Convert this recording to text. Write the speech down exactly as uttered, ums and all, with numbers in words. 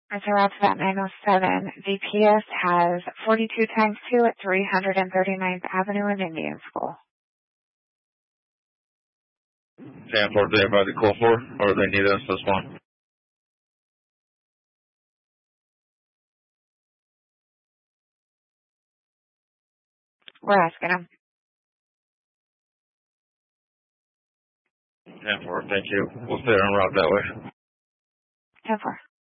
It's around that nine oh seven. V P S has forty-two times two at three hundred thirty-ninth Avenue and Indian School. ten four, do anybody call for, or they need us as one? We're asking them. ten four, thank you. We'll stay en route that way. ten four.